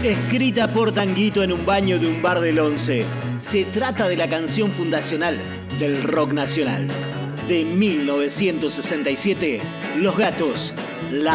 Escrita por Tanguito en un baño de un bar del 11. Se trata de la canción fundacional del rock nacional. De 1967, Los Gatos, La